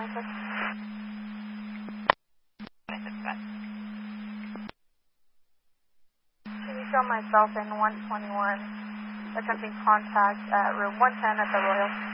Pacific. Can you show myself in 121 attempting contact at room 110 at the Royal?